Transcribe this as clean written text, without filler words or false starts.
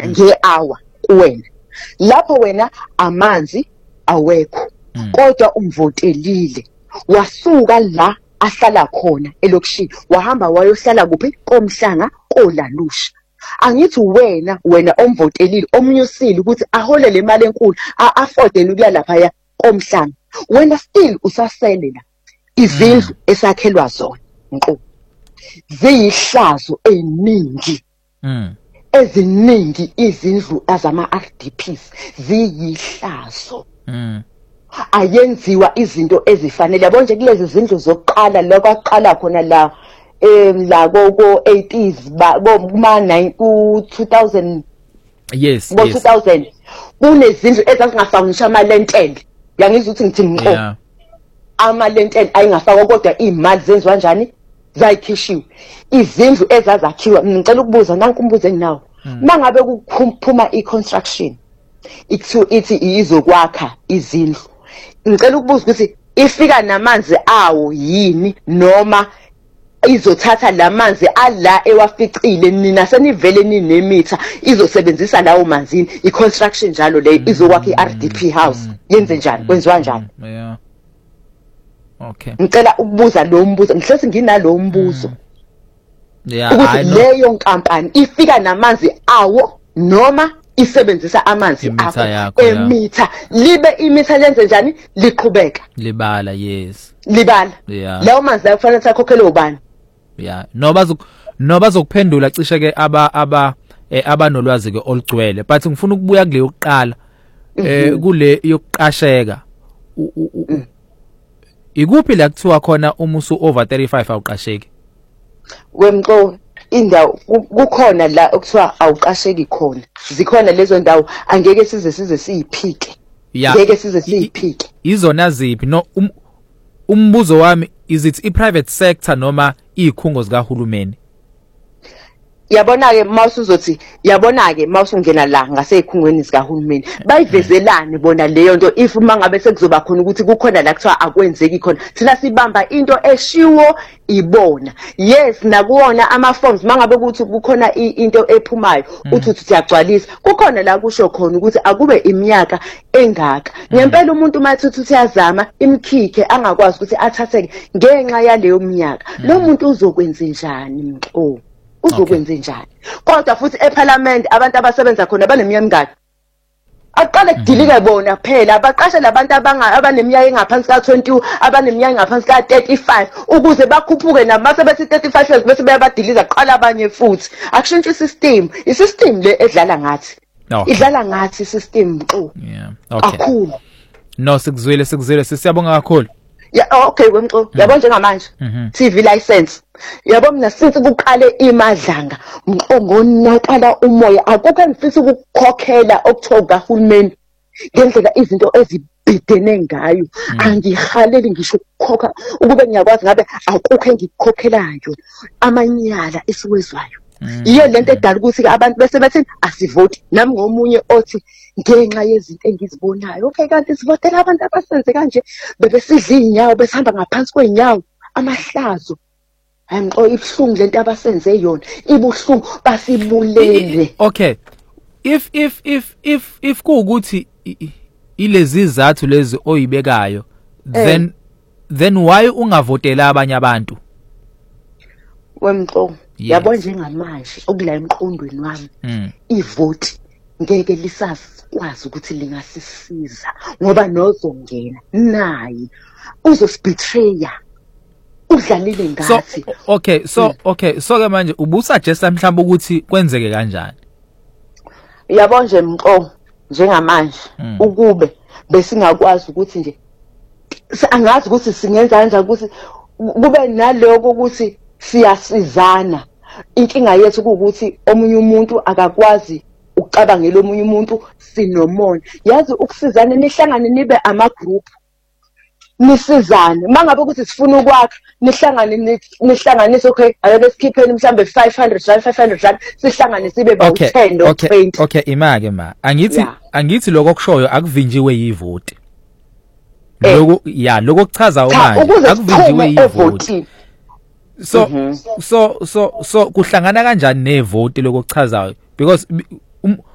nge-hour kuwena. Lapho wena amanzi awekho kodwa umvotelile, wasuka la ahlala khona elokishini wahamba wayohlala kuphi koMhlanga koLalusha. Angithi wena omvotelile omnyusile ukuthi ahole le mali enkulu afford ukuya lapha koMhlanga, wena still usasele la izindlu esakhelwa zona nkqo ziyihlazo eningi eziningi izindlu azama RDPs ziyihlazo ayenziwa izinto ezifanele. Yabo nje kulezi zindlu zokuqala lokwaqala khona la ko 80s kuma 2000 yes 2000 kunezindlu ezazingafawunisha amalentele. Yangizwa ukuthi ngithi ngqo amalentele ayingafakwa kodwa imali zenziwa kanjani zayikhishiwe. Izindlu ezazakhiwa ngicela ukubuza nanku umbuzo enginawo. Mangabe kuphuma iconstruction ithi izokwakha izindlu, ngicela ukubuza ukuthi ifika namanzi awo yini noma izothatha lamanzi ala ewaficile nina senivele ninemitha izosebenzisa lawo manzini iconstruction njalo le izokwakha iRDP house yenze njani kwenziwa njani? Yeah. Okay. Ngicela ukubuza lo mbuzo, ngihlezi nginalo mbuzo. Yeah, leyo nkampani ifika namanzi awo noma isebenzisa amanzi akho emitha libe imitha lenze njani liqhubeka libala. Yes, libala. Yeah. Lawo manzi akufanele sakhokhele ubani? Yeah, noba zokuphendula cishe ke abanolwazi ke olugcwele, but ngifuna ukubuya kule yokuqala kule yokuqasheka. Ikuphi la kuthiwa khona umusu over 35 awuqasheki? Wemqo indawo kukhona la okuthiwa awuqasheki khona. Zikhona lezo ndawo angeke size siyiphike. Ngeke size siyiphike. Izona ziphi? No umbuzo wami is it i-private sector noma izikhungo zikahulumeni? Yabona ke mawusuzothi yabona ke mawusungena la ngasezikhungweni zikahulumeni bayivezelane bona leyo nto if mangabe sekuzoba khona ukuthi kukhona la kuthiwa akwenzeki khona thina sibamba into eshiwo ibona. Yes, nakuwona ama forms mangabe ukuthi kukhona into ephumayo uthi siyagcwalisa kukhona la kusho khona ukuthi akube iminyaka engaka. Ngempela umuntu mathi uthi uyazama imkhikhe angakwazi ukuthi athatheke ngenxa yaleyo minyaka, lo muntu uzokwenza njani mxo? Uzokwenza njani? Kodwa futhi eParliament abantu abasebenza khona baneminyaka emingaki? Aqale kudilike bona phela abaqashe labantu abaneminyaka engaphansi ka 20 abaneminyaka engaphansi ka 35 ukuze bakhuphuke nabase bethi 35 years bese bayabadiliza qala abanye futhi. Akushintshe isystem le edlala ngathi. Idlala ngathi isystem mxo. Yeah. Okay. Akhulu. No sikuzwile sisiyabonga kakhulu. Yeah, okay wemxo. Yabo njengamanje TV license. Yabo mina since kuqale imadlanga ngonakala umoya akukho engifisa ukukhokhela okuthoka kahulumeni ngendlela izinto ezibhidene ngayo. Angihaleli ngisho ukukhokha ukube ngiyakwazi ngabe akukho engikukhokhelayo amanyala esiwezwayo. Iye lento edala ukuthi abantu bese bethi asivoti nami ngomunye othi ngenxa yezinto engizibonayo. Okay, kanti sivotela abantu abasenze kanje bebesidla inyawo besihamba ngaphansi kwenyawo amahlazo. Ayimxo ibhlungu lento abasenze yona ibuhlungu basibulele. Okay, if kuukuthi ilezi izathu lezi oyibekayo then why ungavotela abanye abantu? Wemxo yabo njengamanje okula emqondweni wami ivoti ngeke lisakwazi ukuthi lingasisiza ngoba nozongena nayi uzosibetray udlalile ngathi. So ke manje ubusuggesta mhlawumbe ukuthi kwenzeke kanjani? Yabo nje mxo njengamanje ukube besingakwazi ukuthi nje angazi ukuthi singenza kanjani ukuthi kube naloko ukuthi siyasizana. Inkinga yethu ukuthi omunye umuntu akakwazi ukucabangela omunye umuntu sinomona. Yazi ukusizana nihlangane nibe ama group nisizane mangabe ukuthi sifuna ukwakha nihlanganise okay ake sikhipheni mhlambe 500 rand sihlangane sibe ba 10 or 20. Okay imake ma angithi lokho kushoyo akuvinjiwe yivoti. Lokho kuchaza manje akuvinjiwe yivoti. So kuhlangana kanjani nevoti lokuchazayo because